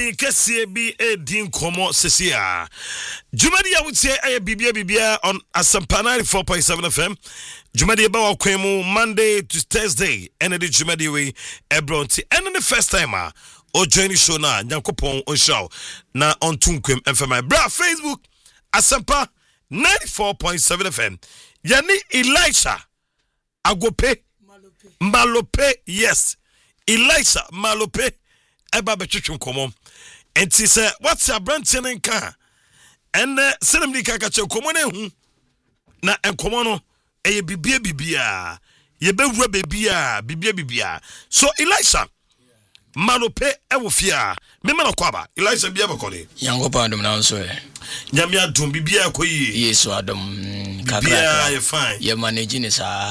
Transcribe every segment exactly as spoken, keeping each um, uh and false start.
Panyin kese bi edin komo sesia. Jumadi ya wotie aye bibia bibia on Asampa ninety-four point seven F M. Jumadi ba wakwemu Monday to Thursday. Ene di jumadi we ebronti. Ene the first time ah o join the show na nyankopon on show na on tunkwem F M. Bra Facebook Asampa ninety-four point seven F M. Yani Elisha Agope Malope. Malope, yes. Elisha Malope eba betwetwe komo. Enti se what's your brand tenin ka? And uh, senem di kaka che komo na hu. Na enkomo no eye bibia bibia. Ye bewura bibia, bibia bibia. So Elisha Malope ewo fia. Me ma no kwaba. Elisha bia bakole. Yango pa adom na nso e. Nyame adom bibia koyi. Yesu adom kakra. Bibia ye fine. Ye manage ni sa.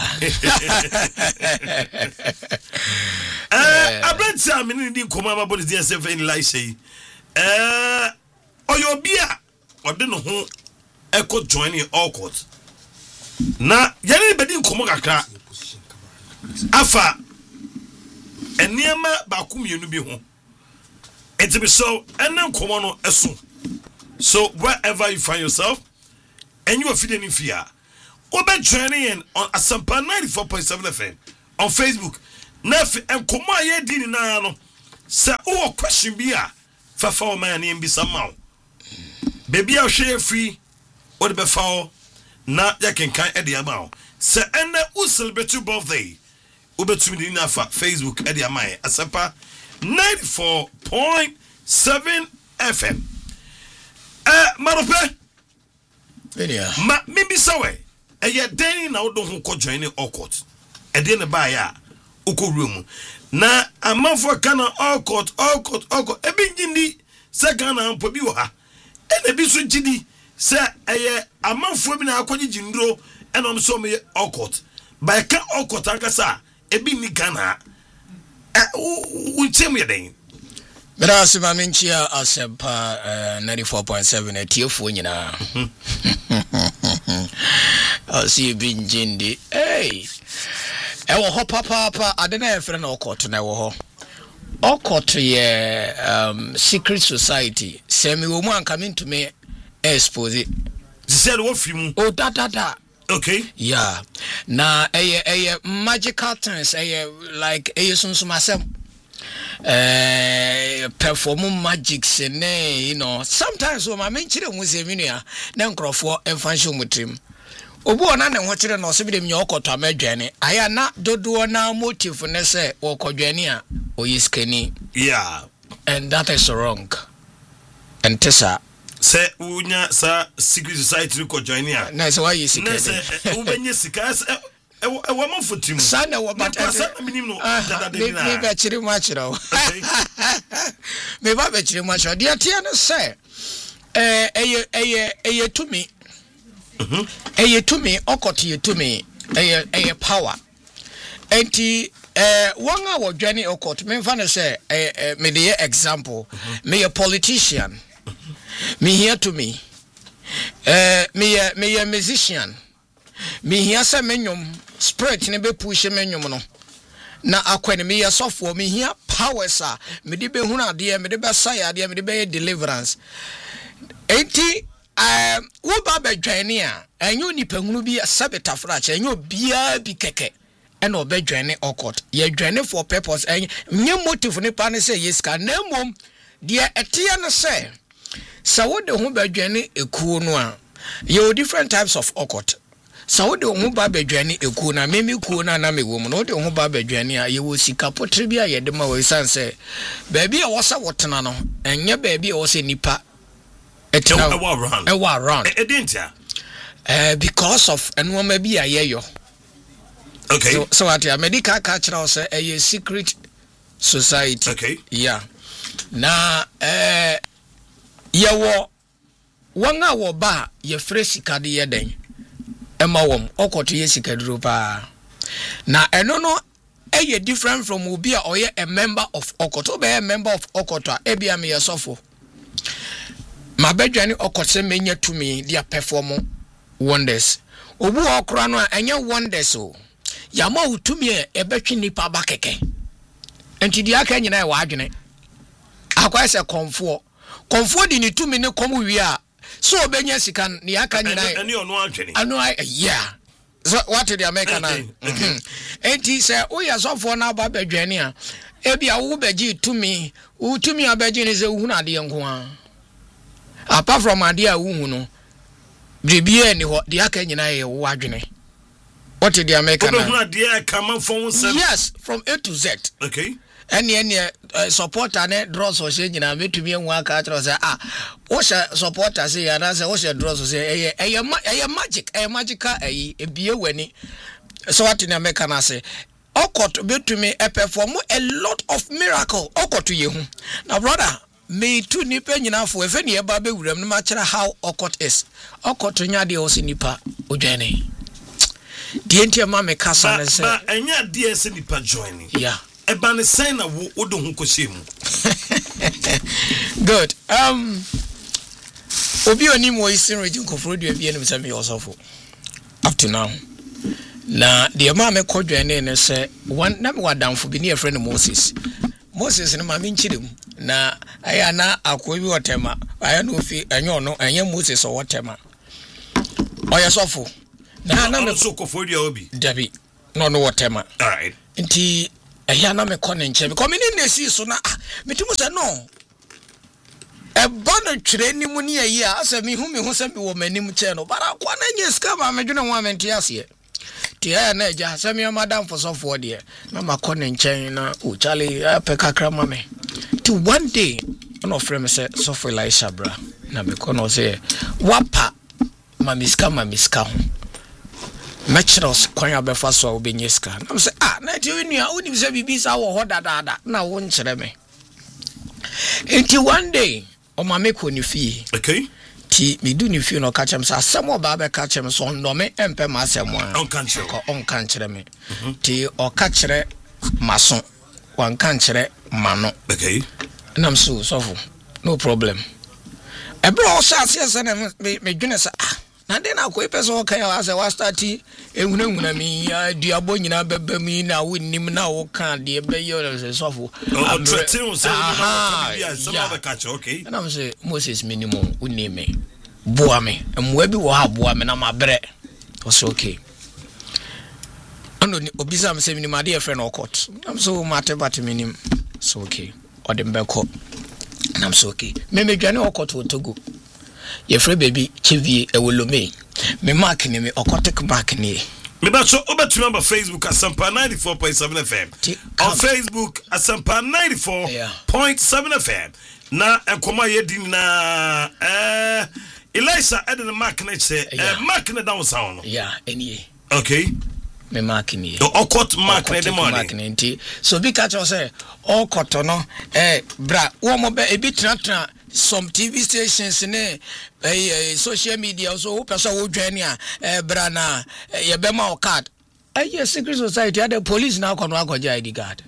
Eh abranti a me ni di komo ababo di S F in Elisha yi. Eh oyobia ode no ho eko joining all court. Na yare bedi komo kakra. Afa eniema ba kumienu bi ho. Enti so enen komo no eso. So wherever you find yourself and you are feeling in fear, obe joining in on Asampa ninety-four point seven F M on Facebook. Nef and komo aye di ni na no. Se o question bi a fa fa o man ni bi somehow. Baby a share free o de be fa o na ya ken kan e de ama o. Se ene u celebrate your birthday. Obetumi di na fa Facebook e de ama e Asampa ninety-four point seven F M. Eh Marope Benia ma me bi sawe e ye den na wo do ho ko join ni court e de ne ba ya ukowuram na amanfo kana all court all court all court e bi ngindi se kana ampo bi wo ha e na bi so gidi se eye amanfo bi na akɔgye gindro e no so me all court ba ka all court ankasa e bi ni kana e wo ntem ye den. Bra asima menchia Asampa ninety-four point seven etiefo nyina. Asi binjindi. Hey. Ewo ho papa papa adena e frɛ na okɔto na ewo ho. Okɔto ye um secret society. Semi wo mu anka mentumi expose. Said what film? Oh da da da. Okay. Yeah. Na eye eye magical things eye like eye sunsumasem. Uh, perform magics and you know sometimes when my main children was a minia then crofo and function with him obu ona na hwochere na osebide mnya okoto amedwane aya na dodo na motive ne se okodwane a oyiskani. Yeah, and that is wrong. And tesa say unya sa secret society ko join ya na se why you sick na se ubenye sika e wo man fotim sana wo but sana minim no dada de na me be chiri mu achiro me ba be chiri mu achiro de atia no say eh eye eye eye tumi mhm eye tumi okoti ye tumi eye eye power enti eh wanga wo dwane okoti me fa no say eh me de example me a politician me here to me eh me me a musician me here say menyom spirit ne be push menyom no na akwene me ya sofo me here powers a me de be hunu ade me de be say ade me de be deliverance enti um wo ba be dwane a enyo nipa hunu bi sabeta fracha enyo bia bi keke e na obe dwane okot ye dwane for purpose enye nye motive ne pa ne say yes ka na mom de etia no say so wo de hu be dwane ekuo no a ye different types of okot. So de ho ba badwane eku na memi ku na na mewo mu no de ho ba badwane a ye wo sika potre bia ye de ma wo sanse ba bia wo sa wotena no enye ba bia wo se nipa etena e wa around e wa around e dentia eh because of enwoma bia ye yo. Okay, so so at ya medical culture say a secret society. Okay, yeah na eh ye wo wanga wo ba ye fresika de ye den Emma wom okoto yesikaduro pa na eno no eye different from obia oye a member of okoto be a member of okoto ebia me yesofo mabedwane okoto menya tumi dia perform wonders obu okra no enye wonders o yama utumi e ebetwe nipa ba keke enti dia ka nyina e wa adwene akwa se konfo konfo di ni tumi ne komu wi a so obenya sika ne aka nyina ani ono adwene ano yeah so what the American enti say o ya so for na ba badwane a e bia wo bagi tumi wo tumi abagi ne se hu na de nko a apart from ade a wo hu no bibie ni ho de aka nyina ye wo adwene what the American yes from A to Z okay any any uh, supporter ne draws or say nyina metumi enwu aka tro say ah wo supporter say ya na say wo draws say eh eh eh magic eh magical eh ebie wani so what in America na say okot betumi e perform a lot of miracle okot ye hu now brother me tu nipa nyina fo efe ne eba be wuram no ma kire how okot is okot nya de o se nipa odwane die ntia ma me kasa ne say ba enya de se nipa joining yeah ebane sign na wo odo hu koshemu good um obi oni mo isin region kofro de bia ne msa me yosofo up to now na de ma me kodwane ne se one na me wadamfo bi ne friend Moses Moses ne ma me nchirem na aya na akwa bi wotema aya no fi enyo no enye Moses o wotema oyesofo na na me so kofro de obi dabi no no wotema all right nti eya na me kone nche because me ne nesi so na metimu se no e bana twere ni mu ne ayi a asa me hu me hu se me wo manim che no bara kwa na nye ska ba me dwene ho amenti ase ti ya na eja se me madam for so for de na ma kone nche na o chale pe kakra ma me ti one day no frame me se so for Elisha bra na me kono se wapa ma miska ma miska ho Matchros kwanya befa so obenyeska na say ah na ti onua oni se bibi sa wo ho dadada na wo nkyere me enti one day o ma me ko ni fie okay ti me do ni fie no ka chem sa asem o ba be ka chem so no me empe ma asem a on kan chere ko on kan chere me ti o ka chere maso wan kan chere mano okay na so so no problem e bro o sa ase na me me dwene sa ah na de na ko epeso kan ya ase wa starti ehunahuna mi ya diabo nyina beba mi na wonnim na wo kan de be yo se sofo atretin se na bia some other catch okay na me say Moses minimum unime boa me mwa bi wo ha boa me na mabre o so okay ano ni obisa me say minimum ade e friend okot na so mate bat minim so okay o de mbeko na so okay me me dwane okot wo Togo ye free baby chivie ewolome me mark ni me okotek mark ni me ba so obetumi number Facebook Asampa ninety-four point seven F M on Facebook Asampa ninety-four point seven F M na ekoma ye din na eh Elisha Eden mark na che eh mark na down sound yeah any okay me mark ni the okot mark na the morning nti so bi ka cho say okot no eh bra wo mo be e bi tra tra some T V stations ne eh social media so wo person wo dwane a eh bra na ye be ma o card eh secret society the police now kono akoja I D card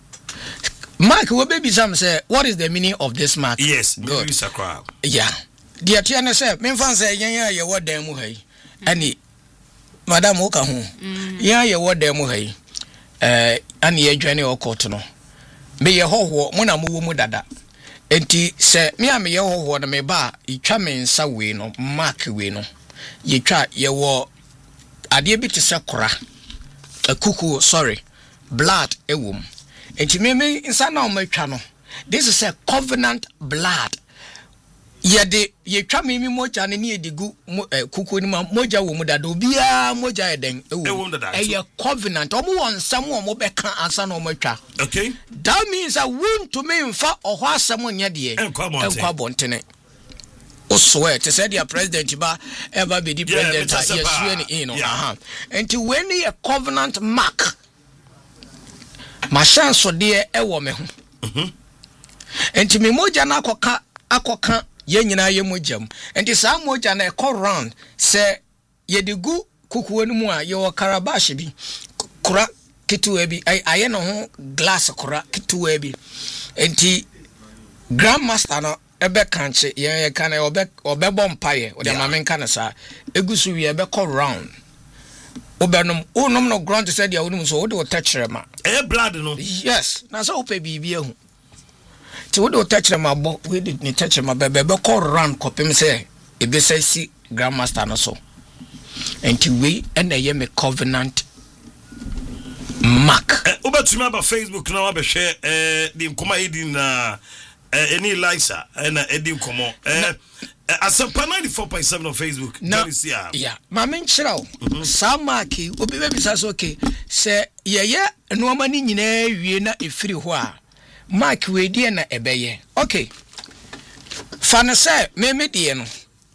mark we baby sam say what is the meaning of this mark yes good sakra yeah dia tia na say me fan say yen ya ye wodan mu hai ani madam wo ka ho ya ye wodan mu hai eh ani ye dwane o court no me ye hoho mo na mo wo mu dada enti se me am ye hoho na me ba itwa me nsa we no mark we no ye twa ye wo ade bi te se kora akuku sorry blood ewom enti me me nsa na o matwa no this is a covenant blood ye de ye twa me mi moja ne ne edigu kuku ni moja wo mu dada obia moja eden ewom e covenant omo won sam omo be kan ansa na o matwa okay that means that won to me mfa oho asam nya de enkwa bontene o swear to say the president ba ever be the president yes you any in aha and when a covenant mark ma chance de e wo me ho mhm enti me moja na akoka akoka ye nyina ye mojam enti sa moja na e call round say ye de gu kukuo no mu a ye wo karabash bi kura kituwe bi aye no ho glass kura kituwe bi enti grandmaster no ebe kanche ye kan e obe obe bompaye o de mame kan sa egusu wi ebe call round obenom onom no ground said ya onum so o de o touch rema e blood no yes na so ope bibia hu ti wo do touch them abo we did ni touch them be be call run kopem say e be say si grandmaster no so enti we na ye me covenant mark obatuma ba Facebook na wa be hwe eh di nkoma edi na any Elisa na edi nkomo eh Asampa ninety-four point seven on Facebook. No, yeah. Mama nchiraw. Samaki obi be bisa so okay. Se yeye no mani nyina wie na efiri ho a. Mark we die na ebeye. Okay. Fana se me me die no.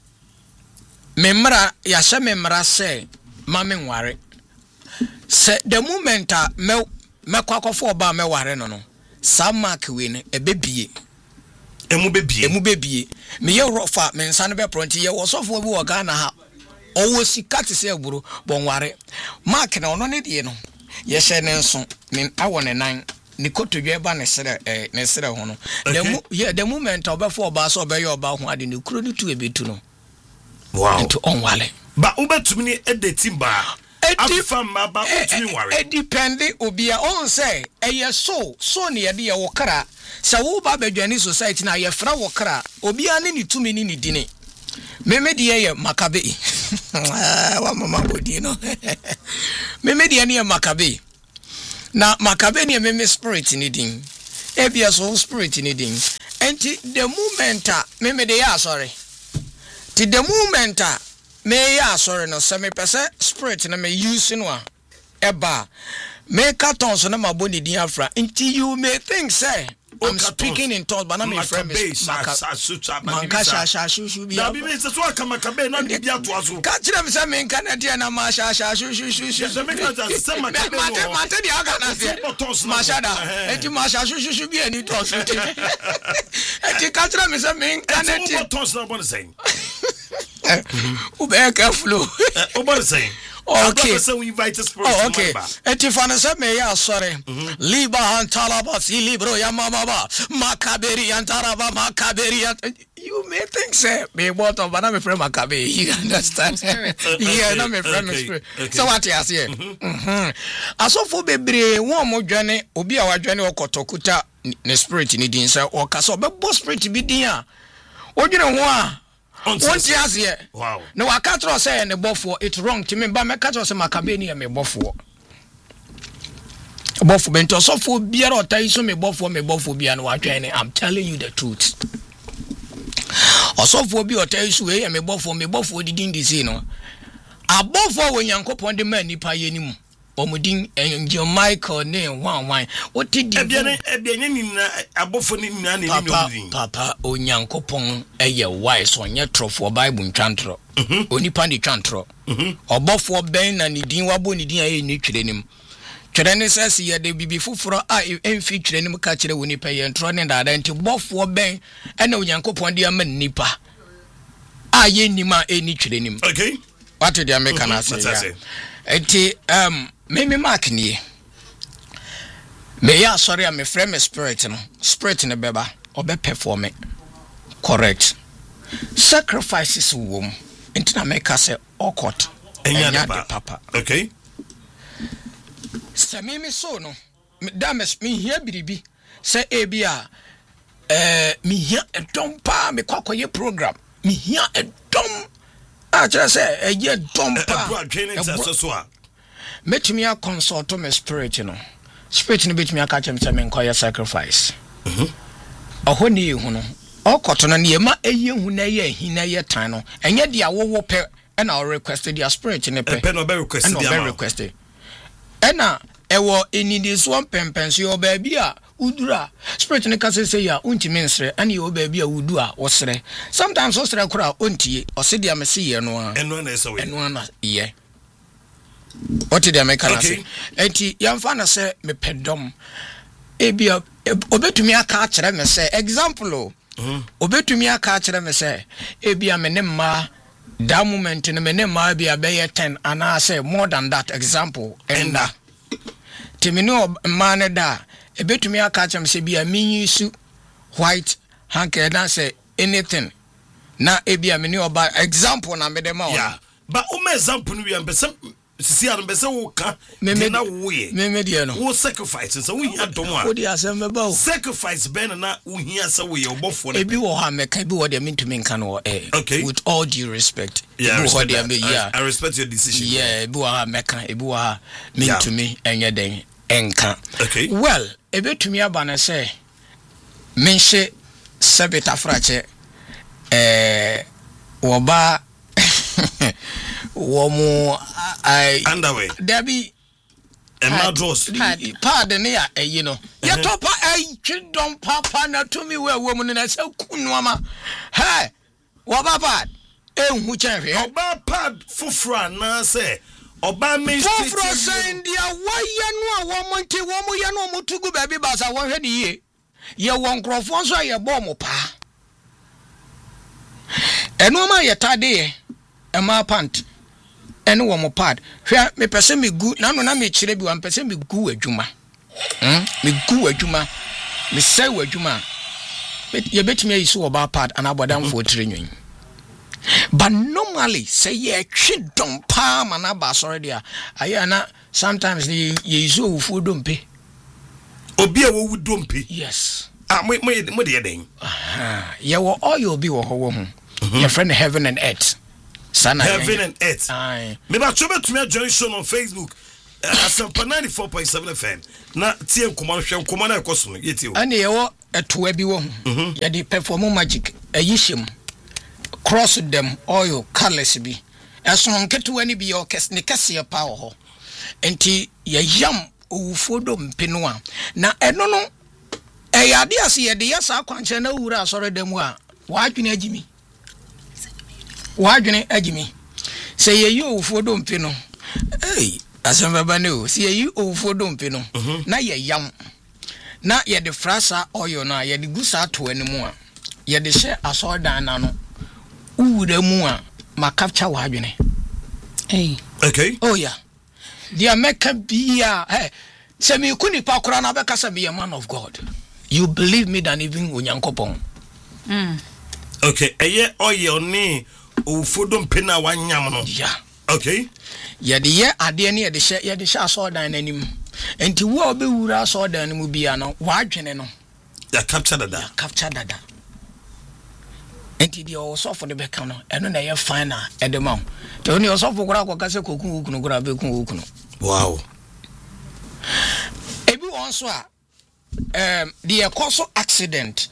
Memra ya se memra se mama nware. Se the moment a me mekwakofo oba me ware no no. Samaki we ne ebebie. Emu bebie emu bebie me ye rofa me nsa ne be pronti ye wosofo bi wo Ghana ha owo sika te se agburo bonware mark na ono ne de no ye hye ne nso me awo ne nan ni kotodwe ba ne sere eh ne sere ho no the mu ye the moment obefo oba so obe ye oba ho ade ne kuro ni tu ebetu no wow to onwale ba ubetumi ni edeti ba afa maba utumi ware e depend obi a on say eye so so ne ye de ye wokra sa wo ba badwani society na ye fra wokra obi ane ni tumi ni ni dine meme de ye makabe wa mama bodi no meme de ye makabe na makabe ne meme spirit ni din e bia so spirit ni din enti the moment a meme de ya sorry ti the moment a me ya sorry no se me pese spirit na me use no a eba me carton so na maboni din afra enti you may think say I'm speaking in tongues, but I'm in French. Makasha shashu shu bi. Na bibi se so aka makabe na bi ato aso. Ka kire me se me nka na dia na masha shashu shu shu shu. Se me ka se makabe no. Mate mate dia aka na se. Masha da. Enti masha shu shu shu bi ani to so. Enti ka kire me se me nka na dia. What tongues na bon say? Ube ka flow. O bon say. Okay. So we invite us for oh, okay. Etifana se me ya sorry. Liba antalaba si libro ya mama ba. Makaberi antaraba makaberi. You may think say me what of na me friend makabe. You understand? Yeah, na me friend me spirit. So what you say? Mhm. Asofo bebre won mo dwane obi a wadwane okotokuta ne spirit ni din say o kasa obebo spirit bi din a. Odwene ho a One years here. Wow. No, I can't say any buffo. It's wrong to me, but my catcher say Macabeni me buffo. Buffo bento so for beer or tie so me buffo me buffo be and what I'm telling you the truth. Also for be or tie so me buffo me buffo didn't see no. A buffo when yanko pon the man nipa yenim. Omudin enjo Michael name one wine. What did you do? Abofo ni na ni ni papa onyankopon eye wise onye trofo Bible ntwantro. Onipa ni twantro. Obofo ben na ni din wabo ni din aye ni twire nim. Twire ne sese ye de bibi fufuro a emfi twire nim ka kire woni pa ye ntro ne dada nti bofo ben ena onyankopon de ama nipa. Aye nima eni twire nim. Okay. What did you make an answer? Enti um me me mark ni me ya sorry am friend me spirit no spirit no beba obe perform correct sacrifices wom enti na make say okot enya de papa okay se me me so no da me me hia biribi se e bia eh me hia edom pa me kwakoye program me hia edom a tell say e ye dom pa metimi a consult me spirit no spirit no betimi aka chem say me nkoye sacrifice mhm ohoni ehu no okoto no ne ma eye hu na ye hin na ye tan no enye dia wowo pe e na request dia spirit ne pe pe no be request dia ma request e na ewo enidi so pempenso yo ba bia udura spirit ne ka say ya untimi nsre ani yo ba bia udu a wosre sometimes wosre kura ontie osidia me se ye no a eno na eso we eno na ye what did I make an say enti yamfa na say me pedom e bia obetumi aka akere me say example o obetumi aka akere me say e bia me ne ma that moment ne me ne ma bia be ye ten and I say more than that example enda timino man da e betumi aka akere me say bia me use white hanky na say anything na e bia me ne oba example na me dem ma yeah but o me example no we am see am be say wo ka me me na wo ye me me de no wo sacrifice so wo hia dom a wo de asem be ba sacrifice ben na wo hia say wo ye obofo e bi wo ha me ka bi wo de me ntumi nka no eh okay. With all due respect yeah, I respect, de me, yeah. I, I respect your decision yeah e bi wo ha me ka e bi wo ha me ntumi enye den enka okay well e betumi aba na say me hye sebeta frache eh wo ba womo I underway Debbie and madros pardon ya eyi no ya topa ai chidon papa na to me we wo mu na se kunuama hey wo ba pad enhu chenhwe oba pad fufura na say oba me fufura say dia waye no a wo monte wo mu ye no mu tugu ba bi ba sa wo hwe ni ye ye won krofo so ye bo mu pa eno ma ye tade e ma pant ene wo mo pad hwa me pese me gu na no na me kire bi wa me pese me gu adwuma hm me gu adwuma me sai wa adwuma ye betimi ayi so ba pad ana bodam fo trenwen but normally say ye twi don pa mana ba sorry dia ayi na sometimes ye ye so wo fo dompe obi a wo wu dompe yes ah mo mo mo de den aha ye wo oil bi wo ho wo ho your friend heaven and earth Sana heaven and earth. Aye. Me ba chobe to me join show on Facebook. Asampa ninety-four point seven F M. Na tie nkoma hwe nkoma na ekoso no yeti o. Ane ye wo etoa bi wo ho. Ye di perform magic ayishem. Cross them oil colors bi. Eso nketo ani bi yo kes ne kese pa wo ho. Enti ye yam owufodo mpeno a. Na eno no e yade ase ye de yesa akwanche na wura asore dem a. Wa adwene agimi. Wajune ajimi se ye yi ofo dompe no eh asamba ba ne o se ye yi ofo dompe no na ye yam na ye de frasa oil na ye de gusa to animu a ye de hye asodan na no uwura mu a ma capture wajune eh okay oh yeah dia meka bia eh se me kuni pa kora na be kasa be a man of God you believe me than even onyankopon mm okay eye oil ni ufodom pena wanyam no yeah okay ye de ye ade ne ye de hye ye de hye asodan nanim enti wo obe wura asodan mu bia no wadwene no ya capture dada ya capture dada enti de o so for the beka no eno na ye fine na edema to ni o so for kura kwa se kokun okunu kura be kun okunu wow ebi won so a um the cause accident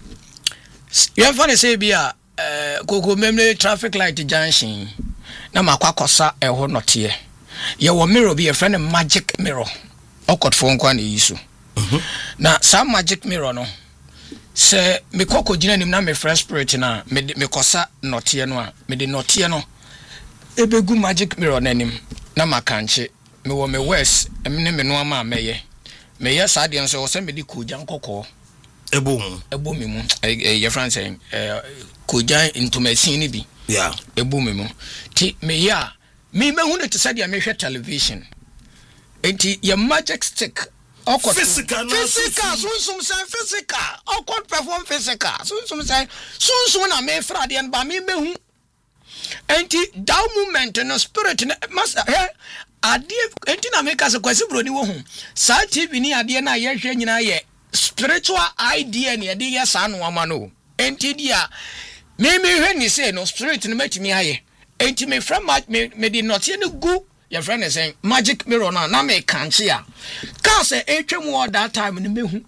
you find say bia eh koko memle traffic light junction na makwakosa eho note ye wo mirror bi e friend magic mirror okot phone kwa na yisu na some magic mirror no se me koko gina nim na me fresh spirit na me me kosa note no a me de note no ebegu magic mirror na nim na makanche me wo me west emne me no ama meye me yes ade nso wo se me de koja nkoko ebom ebom mu eh your friend saying eh koja into machine ni bi yeah ebom mu ti me ya me me hu ne te sadia me hwe television enti your magic stick okot physical physical sunsum say physical okot perform physical sunsum say sunsum na me fra de ba me me hu enti that moment no spirit master eh ade enti na me ka se kwasi broni wo hu sa tv ni ade na ye hwe nyina ye spiritual idea ne de yes anu ama no enti dia me me hwe ni say no spirit no matimi aye enti me friend me me di not ye no gu your friend is saying magic mirror na na me kanche a ka say etwem all that time no mehu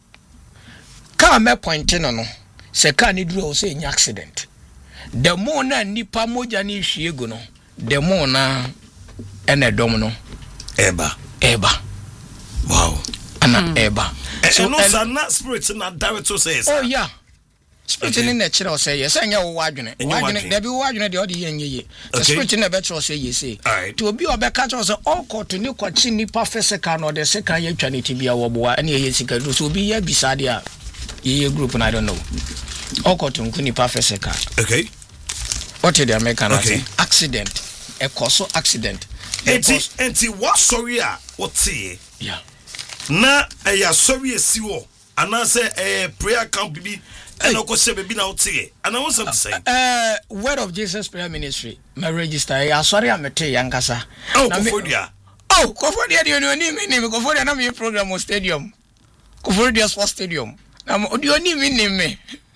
ka me point no no se ka ni duro say any accident the more na nipa moja ni hwiegu no the more na ene dom no eba eba wow ana mm. eba so no sana spirit na director says oh yeah spirit in the chiro say yes anya wo wadwene wadwene there be wadwene de odi yenye ye the spirit in the betro say yes say to obi obeka cho say all court ni kwachi ni physical no the second ye twa ni tibia wo boa ene ye sika do so obi ya bisade a ye group na I don't know all court nkuni physical okay what did the American okay. accident a cause accident enti enti what sorry a what say yeah na eya sorry esiwo ana say eh prayer camp bi and of course be now say and I want something to say uh Word of Jesus Prayer Ministry my register ya sorry amete yankasa oh Kofodia oh Kofodia the only me name Kofodia na me program stadium Kofodia Sports Stadium na the only me name me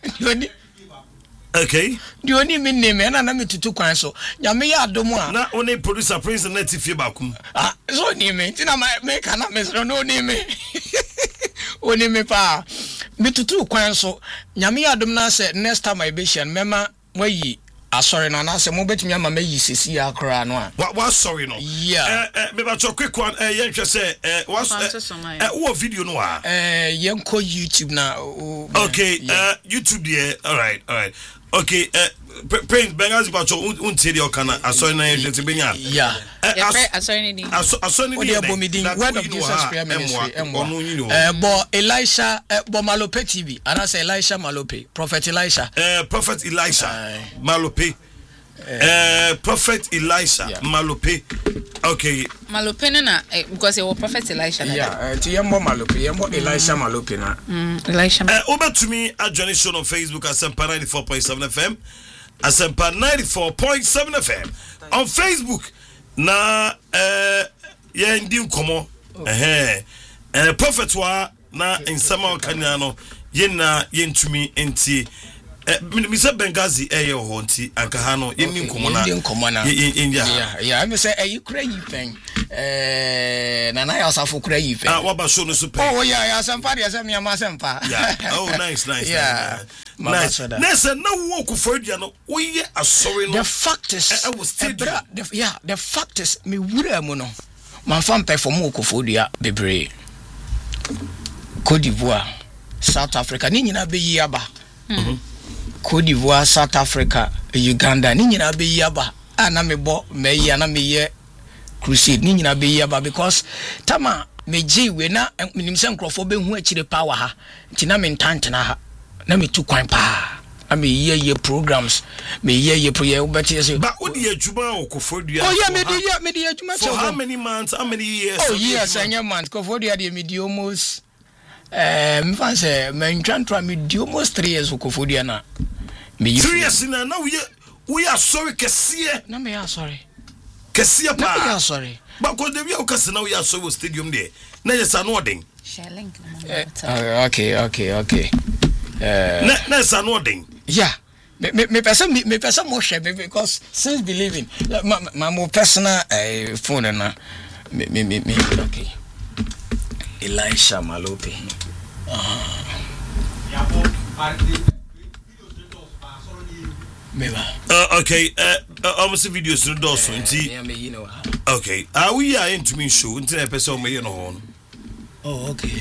okay the only me name na na me tutu kwan so nyame ya adomu a na only producer Prince Native fie bakum ah so ni me tina me kana me so no ni me oni me pa me tutu kwan so nyame ya adom na say next time I be shan mema wayi asori na na say mo betimi ama mayi sisi akra no a what sorry no yeah eh eh me ba quick one eh yen hwe say eh what eh wo video no a eh yen ko YouTube na okay uh YouTube there all right all right okay uh Prince Bengazi bacho untie de okana asori na yen hwe benya yeah yeah asori ni asori ni de bomidin Word of Jesus Prayer Ministry eh bo Elisha bo Malope T V and say Elisha Malope Prophet Elisha eh Prophet Elisha Malope Uh, Prophet Elisha yeah. Malope. Okay. Malope na because you were Prophet Elisha. Yeah, uh, Yembo Malope, Yembo Elisha Malope na. Mm, Elisha. Uh, over to me at Johnny Show on Facebook Asempa ninety-four point seven F M. Asempa ninety-four point seven F M. On Facebook na uh yeah ndi komo. Eh eh Prophet wa na insama kanyano yena yentumi enti Eh, Mister Bengazi eh yo honti anka ha no yeni nkomo na yeni nkomo na yeah yeah I say eh you cry you pen eh na na ya safo cry you pen ah wa ba show no super oh yeah yeah sampa dia sam ya ma sampa yeah oh nice nice yeah nice nice na wo ku for dia no wo ye asori no the fact is I was still the, yeah the fact is me wura mu no man fam perform ku for dia bebre Côte d'Ivoire South Africa ni nyina be yi aba mhm Côte d'Ivoire, South Africa, Uganda, ni nyina be yaba. Ana me bo me ya na me ye crusade ni nyina be yaba because tama me ji we na minim se nkrofo be hu akire power ha. Nti na me ntantena ha. Na me tu kwan pa. Na me ye ye programs, me ye ye pro ye obeti say. But what the adwuma okofodua? Oh yeah, me dey yeah, me dey adwuma. For how many months? How many years? Oh yes, anya months. Kofodua dey me dey almost eh me fan say me ntwantwa me dey almost three years okofodua na. Three years na now we we are sorry kesiye na me are sorry kesiye pa na me are sorry but ko dey we okase na we are sorry stadium there na yes anoding sharing uh, okay okay okay uh na na yes anoding yeah me me me person me, me person mo share because since believing my, my more personal uh, phone na me me me okay Elisha Malope ah Uh, okay, uh, uh, almost videos no doors twenty. Okay, are we are into me show until a person may know. Oh, okay.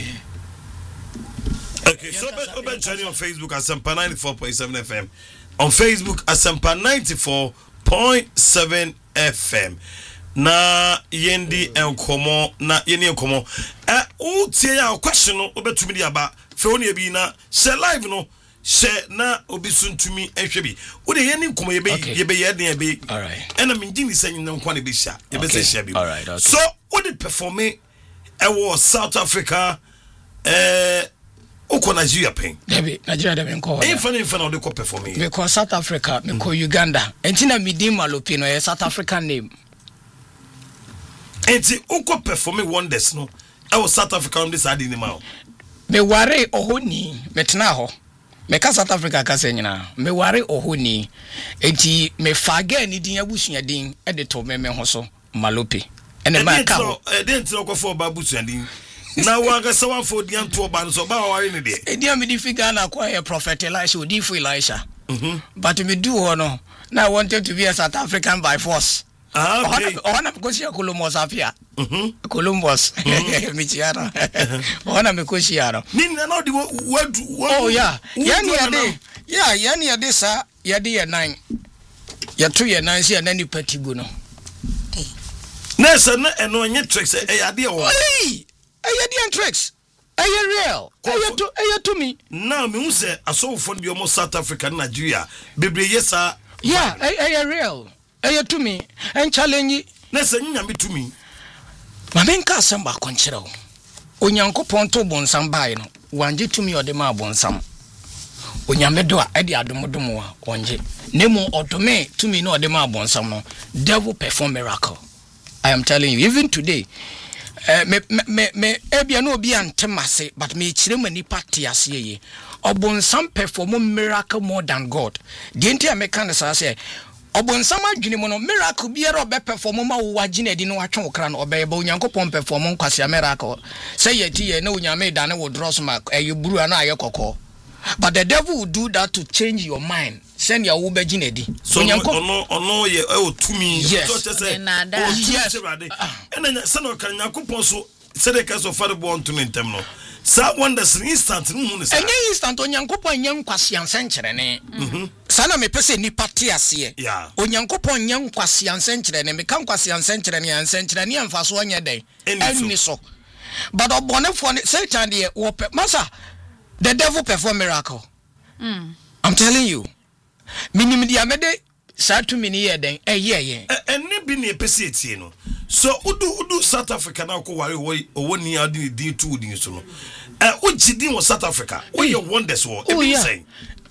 Okay, so open channel on Facebook Asempa ninety-four point seven F M. On Facebook Asempa ninety-four point seven F M. Na yendi enkomo na yeni enkomo. Eh, o tie ya question no obetumi dia ba. Fe oni ebi na share live no. She na obi suntumi ehwe bi wo de yeni nkomo ye be ye be ye den be all right and I mean dini say nyina nkwa na be sha ye be say share bi all right okay. So wo de perform e wo South Africa eh uko Nigeria pen Debi Nigeria dem nko e fa na fa na de ko perform e because South Africa me ko Uganda entina midim Malope no South African name enti uko perform wonders no e wo South Africa on this adi ni ma me ware ohoni metena ho me ka South Africa ka se nyina me ware ohoni enti me faga ni din abusua din e de to me me ho so Malope ene ma ka ho e de ntino ko fo ba abusua din na wa ga se wa fo dian to ba no so ba ware ni de e dia me di figure na kwa e Prophet Elisha odi fo Elisha mhm but me do ho no na I wanted to be a South African by force. Ah, okay. Ona mkoshi Columbus afia. Mhm. Columbus. Michiara. Ona mkoshi yaro. Nini na no di word. Oh yeah. Yani yade. Yeah, yani yade sa yade ya nine. Ya two ya nine si ya nani patigo no. Eh. Nessa na eno nye tricks e yade o. Hey! E yade an tricks. E real. E to e to me. Now me hu say aso fo bi omo South Africa na Nigeria. Bebre yesa. Yeah, e e real. E to me. En challenge. Nessa nya me to me. Ma menka asem ba konkyere wo. Onyankopon to bonsam bae no. Wanje to me ode ma bonsam. Onyamedo a edi adomodomo a onje. Nemo odome to me no odema abonsam no. Devil perform miracle. I am telling you, even today, uh, me me me ebia no obi antemase, but me chire mani party ase ye. Obonsam perform miracle more than God. The entire mekan say obonsam adwene mo no miracle biara obe perform ma wo wagine edi no atwe okra no obe ba onyankopon perform kwase miracle. Say ye ti ye na onyame da na wo dross ma ayeburu ana ayekoko. But the devil will do that to change your mind. Send your uber ginedi. So no no no ye oh to me. Yes. So just say oh yes. And then son of Yakupon so said the case of father born to them no. Sa wonders instant no no. And instant on Yankupon young kwasian century ne. Mhm. Sana me pese ni party ase. Yeah. Onyankopon young kwasian century ne me kan kwasian century ne an century ne amfa so anya den. Enni so. But obonefo Satan dey wo masa the devil perform miracle. Mm. I'm telling you. Minimum dia mede sa to mini ye den eh ye ye. Enne bi ne pese etie no. So udu udu South Africa na ko ware wo owoni adi di two din so no. Eh ojidi wo South Africa. We your wonders wo. E be say.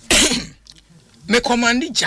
Me commandija.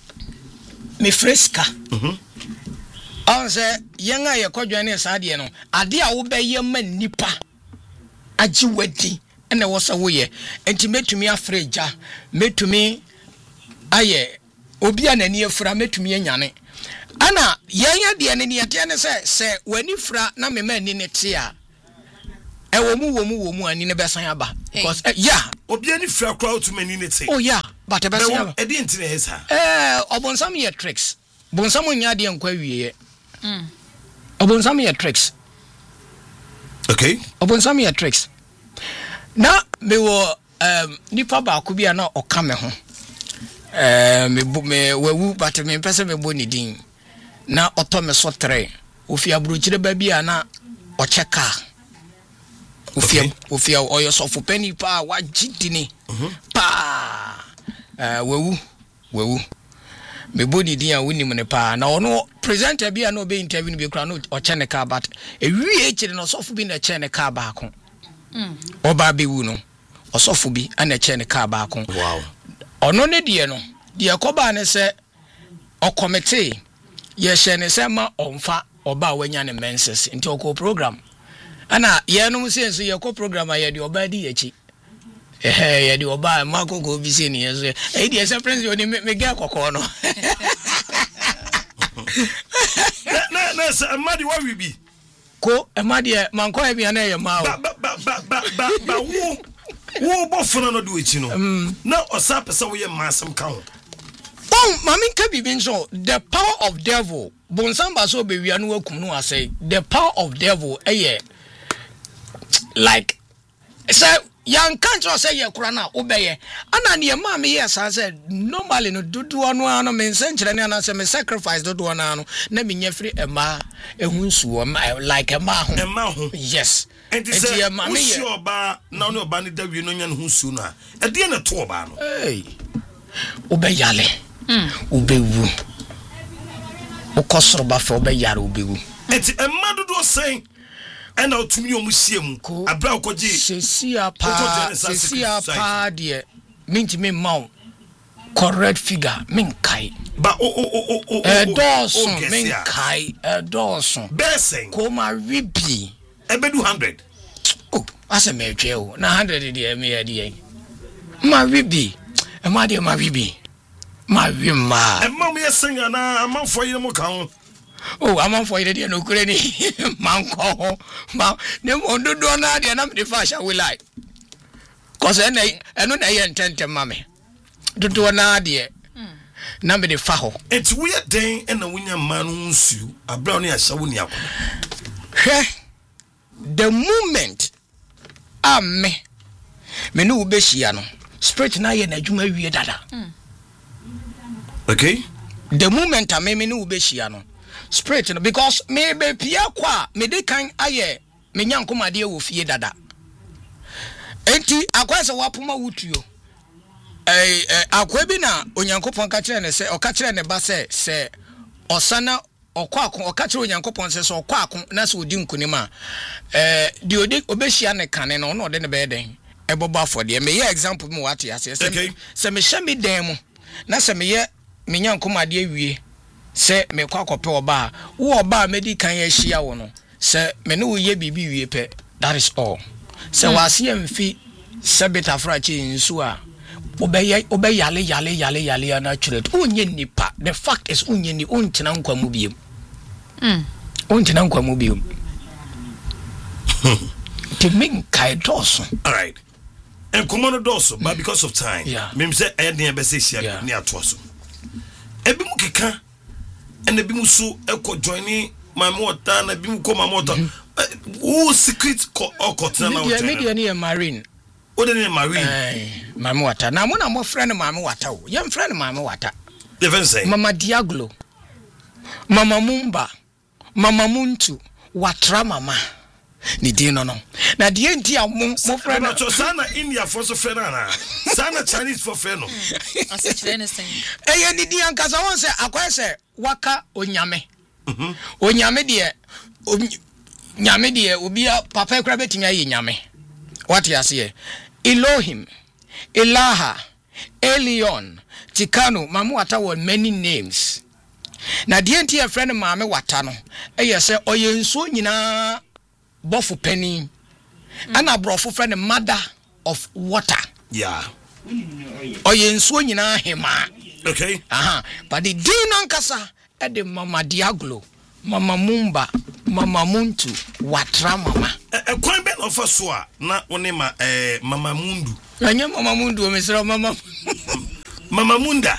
Me fresca. Mhm. On say yenga ye kwadwane sa de no. Ade a wo be ye ma nipa. Agi wadi. Ene wo sa wo ye. Enti metumi afreja. Metumi aye obi anani afra metumi anyane ana yenya de ne ne te ne se se wani fra na me ma ni ne te a e wo mu wo mu wo mu ani ne besan aba because uh, yeah obi ani fra crowd to mani ne te oh yeah but e besan aba e de ntine hesa eh obonsam ye tricks bonsam nya de nkwa wiye mm obonsam ye tricks okay obonsam ye tricks na me wo um nipa ba ko bia na oka me ho eh me me wewu but me pese me boni din na oto me so tre ofi abrochire ba bia na ocheka ofi ofi oyo sofo pani pa wagidini pa eh wewu wewu me boni din a woni me pa na ono presenter bia na obe interview no be kra no ochene ka but ewi echire no sofo bi na chene ka ba ko mm oba bewu no osofo bi ana chene ka ba ko wow ono ne die no die koba ne se o committee ye hye ne se ma onfa oba wanya ne menses nti o ko program ana ye no se so ye ko program aye de oba di yachi eh ye de oba ma ko ko bi se ne ye so e die se prince oni me ga kokko no na na se amadi wa wi bi ko amadi man ko e bi na ye ma o ba ba ba ba ba ba wo wo bofuna no do echi no na osa pese wo ye masem kan oh mami ka bibi nso the power of devil bonsamba so be wia no akum no asay the power of devil eh like say yan kancho say ye kura na obeye ana ne ma me yes say normally no dudu ono ano me nsenkyere ne ana say me sacrifice dudu ono ano na me nya free ema ehunsuo like ema ho ema ho yes enti say mami ye oba na no oba ne dawie no nya no hunsuo no a e de na to oba no hey obeyale mm obewu okosoro ba fa obeyare obewu enti ema dudu say and out to me omusiemu abra okoje sesia pa sesia pa de minti me maw correct figure min kai ba o o o o e doson min kai e doson besen ko ma ribi e be do one hundred oh asa me twe o na one hundred de me ya de ma ribi e ma de ma ribi ma wi ma e ma me senga na amanfo yire mo kan oh I'm for it no kure ni manko ma ne mo dodo na de na me fa sha we like cause eno eno na ye ntente ma me dodo na de na me de fa ho it's weird den and na wunya man nsu abra no ya sha wo ni akọ hwe the moment ame me no be hia no spirit na ye na adwuma wie dada okay the moment ame me no be hia no spirit no because me be pia kwa me de kan aye me nyankomade e wo fie dada enti akwa se wapoma wutuo eh akwa bi na onyankopon ka kire ne se o ka kire ne ba se se osana okwa akon o ka kire onyankopon se se okwa akon na se odi nkunima eh di odi obehia ne kane no no de ne be den eboba for de me ye example mu what ya say okay. se me hye me dan mu na se me ye me nyankomade awie se me kwa kope oba wo oba medi kan ya hia wo no se me ne wo ye bibi wie pe that is all se mm. wase amfi se beta frachi nsu a obey obey yale yale yale yale na church unye nipa the fact is unye ni untina nkwa mu biem mm untina nkwa mu biem to make kai doso all right and common doso but because of time yeah. me say e dey be say sia ni atoso ebi mu keka and ebi mu so eko joining my mother na ebi mu ko my mother who secret or cotton na media media ni marine o de ni marine eh mama wata na mo na mo friend mama wata o yem friend mama wata even say mama Diaglo mama Mumba mama Muntu watra mama ni di no no na di enti a mo mo friend no so sana India for so friend na sana Chinese for friend no ase chene sen eh ye ni di ankasa won se akwa se waka onyame mhm onyame de nyame de obi papa kra betimi ayi nyame what you say Elohim Ilaha Elion Tikano mamu wata won many names na die enti e friend maame wata no eye se oyenso nyina bofu penny ana brofo friend mother of water yeah oyenso nyina hema okay aha but the din nkasa e de mama Diaglo mama Mumba mama Muntu watra mama e kwan be no fa so a na woni ma eh mama Mundu anya mama Mundu o mesra mama mama Munda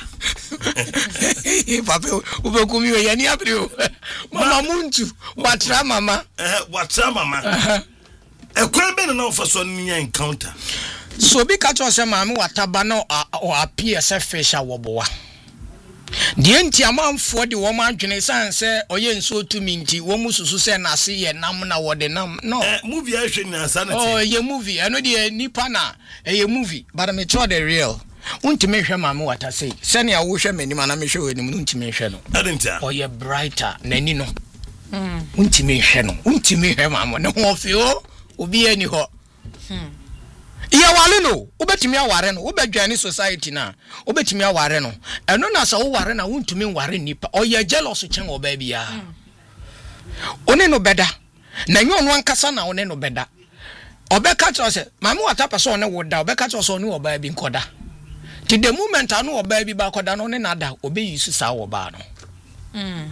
papa ubekumi we yani abrio mama Muntu watra mama eh watra mama e kwan be no fa so nya encounter so bi ka cho se mama wataba no o appear se fish awoboa die nti amanfo de wo ma adwene san se oye nso tumi nti wo mususu se na se ye nam na wo de nam no eh movie a hwe na sanity oh ye movie eno de nipa na eh ye movie but me try the real untime hwe mama wata sei se ne awo hwe mani ma na me hwe we nim untime hwe no adenta oye brighter nani no mm untime hwe no untime hwe mama ne ho fio obi ani ho hmm iya wale no ubetimi aware no ubedwane society na ubetimi aware no eno na sa wo ware na wontumi ware nipa oye jealous chen oba bia one no beda na nyo no ankasa na one no beda obeka cho se mama wata person one woda obeka cho so ne oba bi nkoda ti the moment anu oba bi ba koda no ne nada obe yisu sa wo ba no mm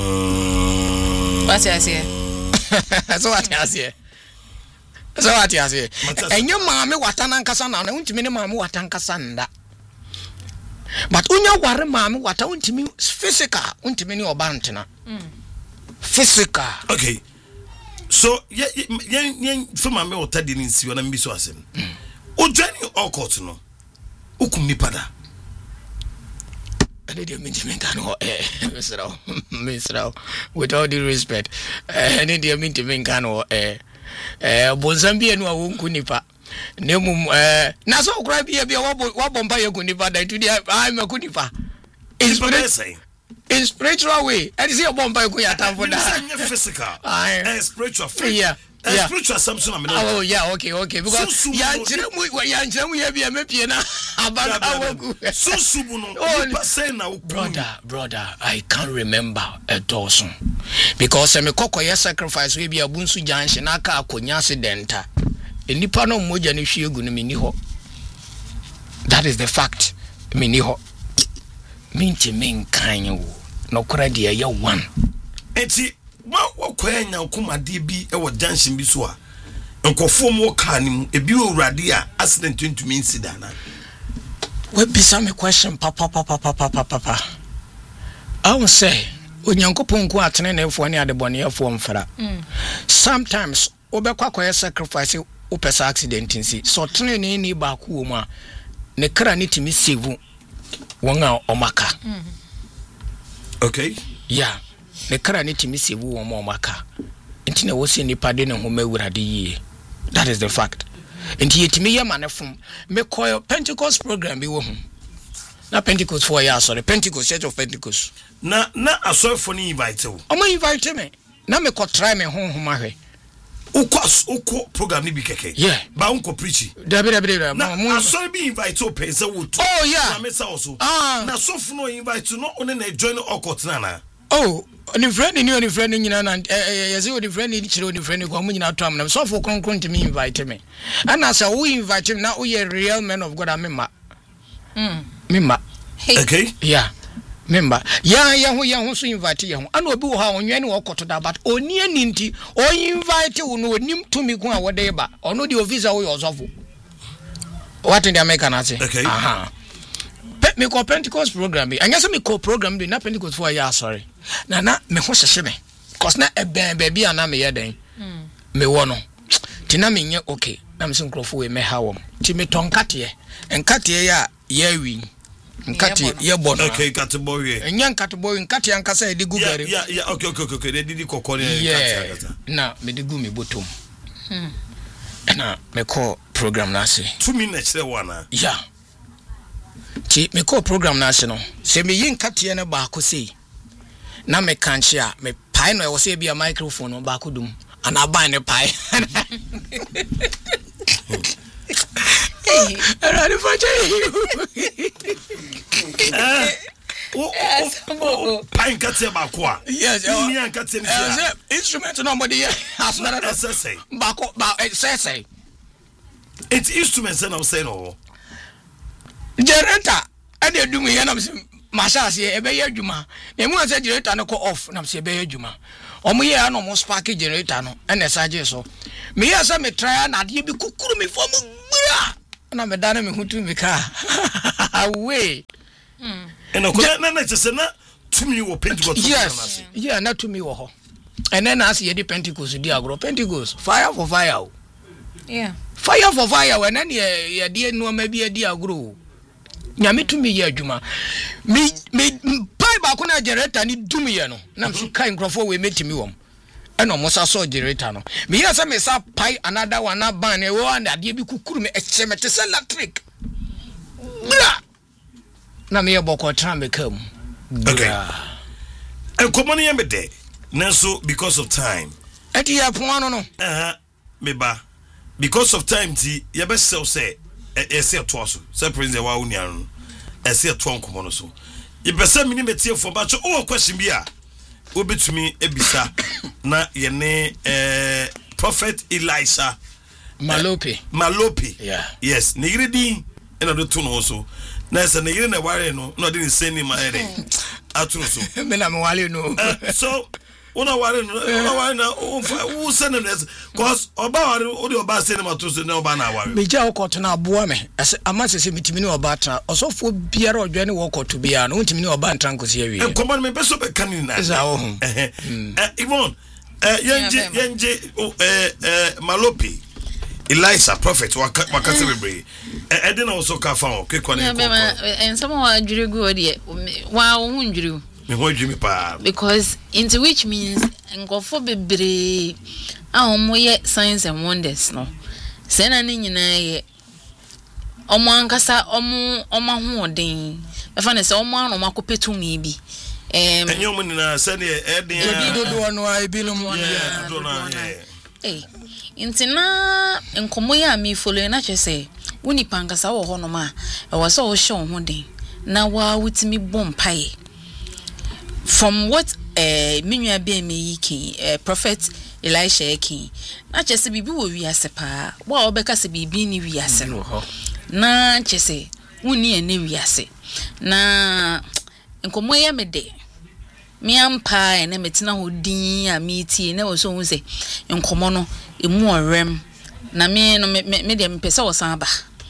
what you say so what you say so what you say enye maame wata na nkasa na untimi ne maame wata nkasa nda but unya ware maame wata untimi physical untimi ne oba ntena mm physical okay so ye ye ye for maame wata de nsi ona mbi so asem o journey okot no ukum nipa da and they mean to can eh Mister Mister with all due respect and they mean to mean can eh eh bonzambia no awonku nipa nemum eh na so kura bia bia wabomba ye kunipa da to dia ai makunipa in spiritual way and see bomba ye kuyata for that physical and spiritual yeah Uh, yeah. Spiritual assumption I'm oh yeah okay okay because ya njiremu ya njiremu ye bia mepie na abaka wogu susubu no nipa say na brother brother I can't remember a dozen because me kokoye sacrifice we bia bunsu janshi na aka akonya accidenta enipa no moja ne hwiegu no meni ho that is the fact meni ho minti men kan wo no kora de ya one enti ma wokwanya okumade bi e wo junction bi so a nkofo mo ka nim ebi owurade a accident ntumi incident na we bisa me question papa papa papa papa I will say onyankopon ku atene na efo ne adebone efo mfra sometimes obekwa koye sacrifice opesa accident nsi so tene ne ni ba ku mu a ne kra ne timi save won a omaka okay yeah ne kra ne timi save won omaka ntina wo se nipa de ne ho mawurade yie that is the fact nti yetimi ye manefum me koyo Pentecost program bi wo hu na Pentecost for ya sorry Pentecost Church of Pentecost na na aso for ni invite wo o ma invite me na me ko try me honhom ahwe ukwas uko program ni bi keke yeah ba unko preachy dabi dabi dabi na sorry be invite o pay say wo to oh yeah na me say also ah na so fu no invite no one na join okot na na oh oni friend ni oni friend nyina na eh say oni friend ni chire oni friend ko mo nyina to am na so fu konkron to me invite me ana say we invite him na we real man of God amema mm mema okay yeah member ya ya ho ya ho so invite ya ho ana obi wo ha onwe ne wokoto da but oni ani nti o invite wo no onim tumi ko a wode ba ono de officer wo yosofo what in the American ase okay aha pe me ko Pentecost program bi anya so me ko program bi na Pentecost for ya sorry na na me ho hyehye me cause na eben ba bi ana me ye den mm me wo no ti na me nye okay na me so nkrofo we me ha wo ti me tonkate enkate ya ya wi nkati ye bono okay nkati boye enya nkati boye nkati ankasa edi gu gare yeah yeah okay okay okay they did kokore nkati ankasa na me de gu me botom hmm na me call program na se two minutes there one yeah ti me call program na se no se me yin nkati na ba ko sei na me kanche a me pai no e wo se bia microphone no ba ko dum ana ban ne pai Hey, I don't oh, pine katia bakwa. Yes, Indian katia. Instrument nobody has not a say. Bako, ba, say. It's instruments, and I'm saying, oh, Gerenta, and they do me, and I'm saying, Masha, a bay juma. They want a generator no go off, and I'm saying, bay juma. Or me, I no more sparky generator, and as I just so. Me, as I may try, and I'd be kukuru me for me. Na me dana me hutu me ka away mm eno ko na na chese na tumi wo Pentecost yes yeah na tumi wo ho and then as ye di Pentecost di agro Pentecost fire for fire yeah fire for fire when na ye di enu ma bi di agro nyame tumi ye adwuma me me pai ba ko na generator ni dumi ye no na me kai nkrofo we metimi wom eno mo sa so generator no me yasa me sa pai another one na ban e wo na de bi kukuru me echemete se electric bra na me yeboko tram be kam okay and common yam be nanso because of time eti ya pon no no eh me ba because of time ti ye be sell say e se to so say president wa unia no e se to nkomo no so ye be say mini metie for ba cho o question bi a obetumi ebisa na ye ne eh Prophet Elisha Malope uh, Malope yeah yes ne yire din ena do to no so na se ne yire na ware no no de send him ere atu so me na me wale no so una ware no una ware na who send him cause oba ware o de oba send him atu so na oba na ware me ja okoto na aboa me amase se mitimi ne oba tra osofo biara odwane wo okoto bia no ntimi ne oba ntran kosi awie e command me beso be kan ni na za o eh eh Yvonne eh yenje yenje eh eh Malope Elisha Prophet wakati bebre e de na also ka fa o kekwa ne ko en some wa adwiri gu ode wa wo ndwiri me ho adwiri pa because into which means ngofo bebre a omo ye signs and wonders no se na ne nyina ye omo ankasa omo omo ho odin e fa ne se omo anu makopetumi bi em enyo mo nina se ne e den e dodo no ai bilum yeah dodo na eh intina enkomo ya mi follow na chese woni pankasa wo ho no ma e wo so wo hye ho den na wa wutimi bompae from what eh menua be me yiki eh Prophet Elisha yiki na chese bibi wo wiase pa wa obeka se bibi ni wiase no na chese woni ene wiase na enkomo ya me de mi ampa ene metina ho din a mi tie na wo so hu se enkomo no emu orem na me no me me de mpese wo san ba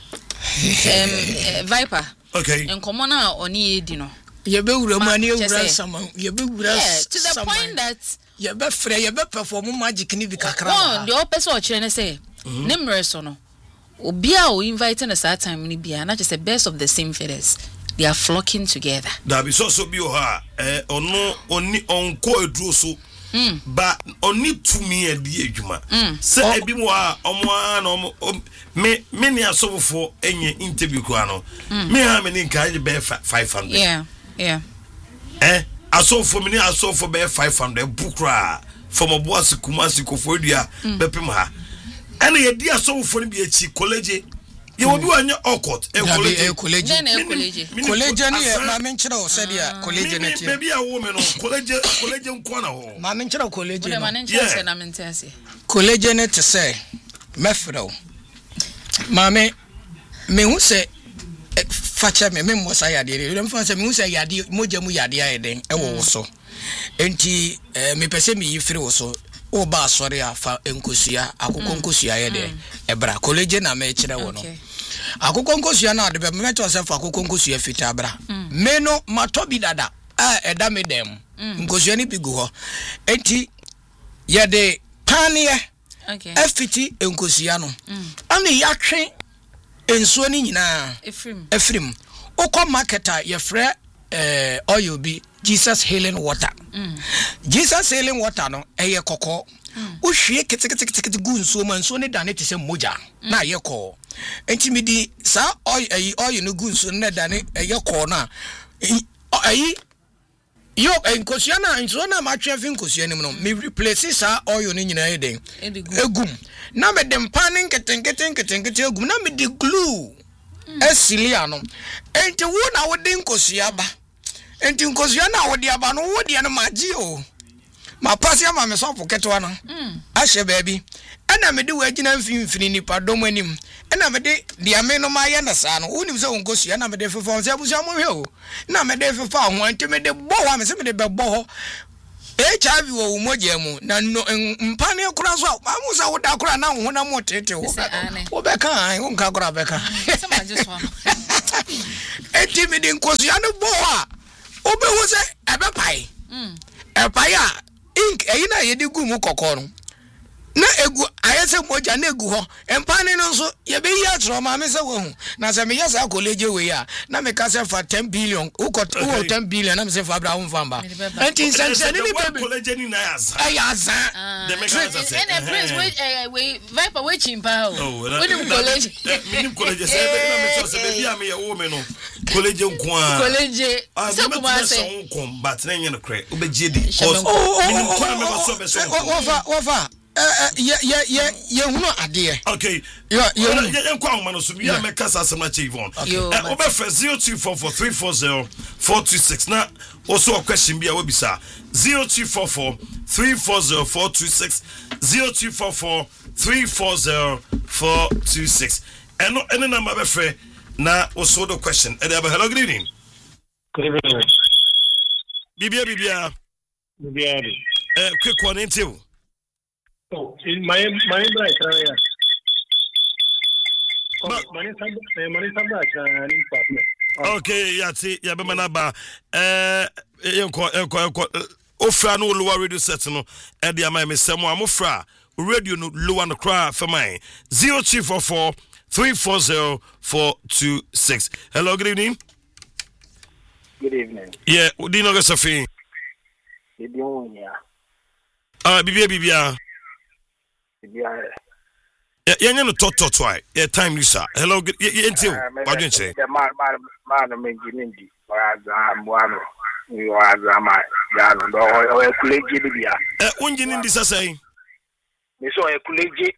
em Viper okay enkomo na oni edi no ye be wura mu ani wura sama ye be wura to the point that ye be frɛ ye be perform magic ni bi kakra oh the opese o kire ne say nemre so no obi a o invite na that time ni bia na just best of the same feathers. They are flocking together. That be so so be ha eh ono oni onko eduro so mm ba oni tumi adi adwuma se ebi mo a omo a no me me ne asofo enye interview ko ano me ha me ni kan be five hundred yeah yeah eh asofo me ni asofo be five hundred bukra from Obuasi Kumasi Kofodia bepem ha ene ye dia so wofo ne bi echi college ye obi wanya okot e college e college college college ne ma men kire o said ya college ne tie baby a wo me no college college nko na ho ma men kire college no ma men kire na men tiase college ne te say mefro ma me me hu se facha me me mo sa yade re dem fa se me hu se yade moja mu yade ayeden e wo so enti me pese me yifiri wo so o ba sori afa enkosua akoko nkosua ye de ebra college na me kire wo no akoko nkosua na de be me to se fa akoko nkosua fita bra me no matobi dada a eda me dem nkosua ni bigu ho enti ye de panie okay afiti enkosua no ani yatwe ensuo ni nyina efrim efrim okọ marketer ye frɛ eh oil bi Jesus healing water mm. Jesus healing water no eye kokọ o hwie ketekete gu nsuo ma nsuo ne dane te se moja na ye kɔ enti mi di sa oil ayi oil no gu nsuo ne dane eye kɔ na ayi yo enkosua na nsuo na ma twe fi nkosua nim no me replace sa oil no nyina ye den egum na me dem panin ketenkete ketenkete egum na me di glue esilia no enti wo na wo de nkosua ba enti nkosua na wo de aba no wo de no maji o ma pase ama me so poketo no ahye baabi ana me de wo agina mfimfini nipa dom anim ana me de dia me no ma ye na sa no wonim se nkosua na me de fefa se abusia mo hwe o na me de fefa ho enti me de bo ho me se me de be bo ho H I V wo moja mu na no mpane kura so amu sa wo da kura na ho na mo tete wo wo be kan wo nka kura be kan se ma just one enti me de nkosua no bo a obe wo se ebe pai mm e pai a ink e na ye de gu mu kokoro no na egu ayese moja na egu ho empane no so ye be ya tro ma me se wo hu na se me yesa college we ya na me ka se fa ten billion u ko ten billion na me se fa bra ho famba enti sense ni be college ni na yaza ayaza the mechanism say and prince we we viper we chimpa o we nim college nim college se be na me so se be bia me ye wo me no college nko a college se kuma se nko but na yen no kre obegye di cause minim kwa me ba so be so wofa wofa eh ye ye ye ye hunu ade okay yeah ye ye kwa ma no so bia me kasa asema che Yvonne obe fe zero two four four three four zero four two six na also a question bia we bisa zero two four four three four zero four two six zero two four four three four zero four two six and any number be fe na also the question and hello good evening good evening bibia bibia bibia eh quick one into oh my my brother yeah oh money some money some brother in partner okay yati ya be manaba eh enko enko enko ofra no lower radio set no e dia mai me semo amofra radio no lower no cry for mine zero two four four three four zero four two six. Hello, good evening. Good evening. Yeah, do you know Sophie? Good evening. Ah, bibia bibia. Bibia. Yeah, yeah, no to to try. Yeah, time Lisa. Hello, good until what do you say? The man man man me gindi. Was am one. You was am ya no o college bibia. Eh, unjini ndi sasa yi. Me so e college.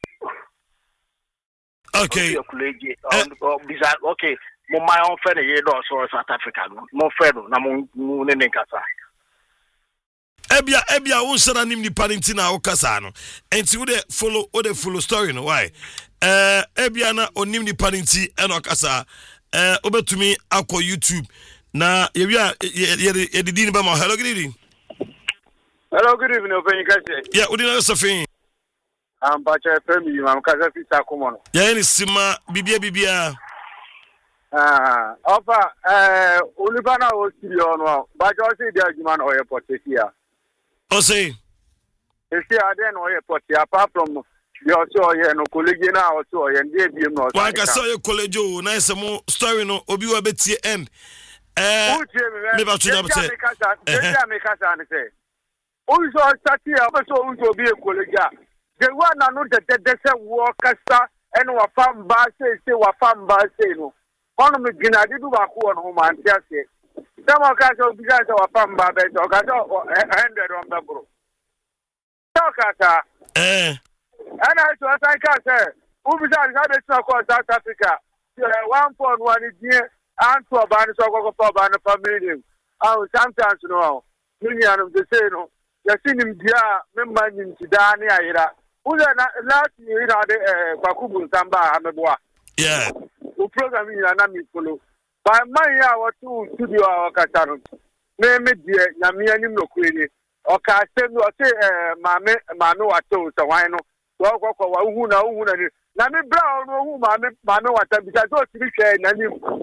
Okay. Okay. Mo my own friend here do so South Africa. Mo friend na mo ne ne kasa. Ebia ebia unsara nim ni parenti na okasa no. Enti wo de follow wo de follow story no why? Eh ebia na onim ni parenti e no kasa. Eh obetumi akọ YouTube na ye wia ye didi ni ba ma. Hello good evening. Hello good evening Open Kase. Yeah, odi na Sofin. I'm Pacha Femi, I'm Kasa Fisa Kumono. Yeah, ni sima bibia bibia. Ah, opa eh Olibana o studio no. But you say there man or airport here. O say. You see I then or airport apart from the also here no colleague na also here dey bi no. Wan ka say college o na some story no obi wa betie end. Eh me ba tuna bete. Eh me kasa ne say. O so start here, so o so be a colleague. The one na no the the say work kasa and wa fam ba say say wa fam ba say no. Ono me gina di du ba ko no man tia say. Some of us will be guys wa fam ba be so ka so one hundred on the bro. So kasa. Eh. And I saw I can say, who was that? How they South Africa? One point one year and two banners of a banner family. Oh, sometimes you know, million of the same. You seen him there, member in Sudani. Who's last year at the Bakubu Samba Hamabwa? Yeah. Who program in Anami Polo. By my hour two studio or Catano. Name it, dear, Yamianim Loquini. Or Castel, or say, Mamma, Mano, I told the wino. Walk over Una Una. Nami Brown, who Mano, what I don't see Nani.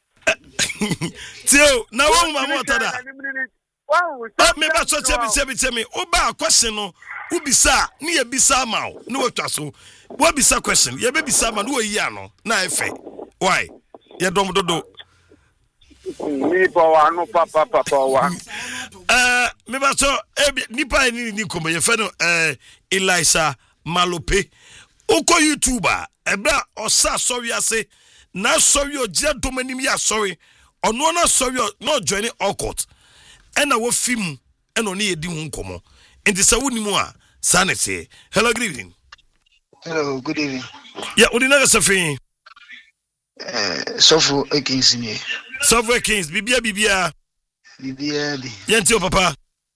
Tio, now one more tada. Oh, me ba so tell me tell me tell me. Oba question no. Ubisa, ni e bisa ma o. No watwa so. Wo bisa question. Ye be bisa ma no yi ano. Na efe. Why? Ye dom dodo. Ni pa no papa papa wa. Eh, me ba so e nipa ni ni komo ye fe no eh Elisa Malope. Uko YouTuber. Ebra osa sorry ase. Na sorry o je domanim ya sorry. Ono na sorry no join Orkut. Ena wo film ena oni edi hu nkomo. Enti sa woni mu a sanete. Hello, good evening. Hello, good evening. Yeah, odi na gasafi. Eh, Sofu Ekins me. Sofu Ekins, bibia bibia. Bibia bi. Yenti o papa.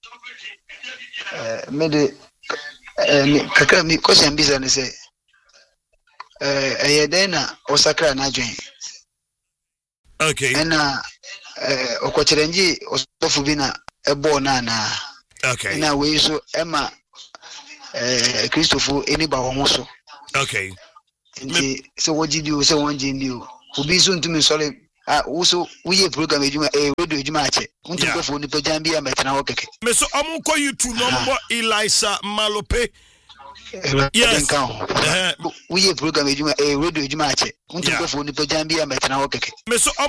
Eh, me de eh mi kaka mi question bisa ne say. Eh, ayede na osakra na join. Okay. Ena eh okocherenji osofu bi na ebo na na. Okay. Na we so ema eh Christopher eni ba wo so. Okay. Nti se wojidi o se wonji ndi o. Obi so ntumi sole ah wo so we program ejuma eh radio ejuma ache. Untu ko fo ni pejam bi ametena wo keke. Me so omu ko YouTube no mo Elisa Malope. Yes. Eh we program ejuma eh radio ejuma ache. Untu ko fo ni pejam bi ametena wo keke. Me so